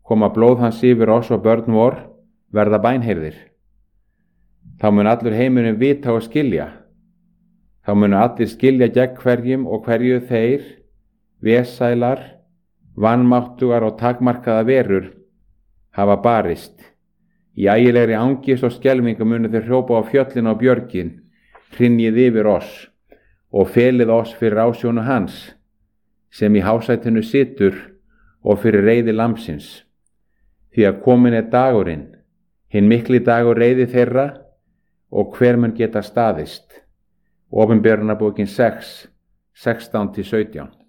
koma blóð hans yfir oss og börn vor, verða bænheyrðir. Þá mun allur heimurinn vita og skilja. Þá munu allir skilja gegn hverjum og hverju þeir, vesælar, vanmáttugar og takmarkaða verur, hafa barist. Í ægilegri angist og skelfingu munu þeir hrópa á fjöllin og björgin, hrynjið yfir oss og felið oss fyrir ásjónu hans, sem í hásætinu situr og fyrir reiði lambsins. Því að komin dagurinn, hinn mikli dagur reiði þeirra, og hver mun geta staðist. Opinberunarbókin 6, 16-17.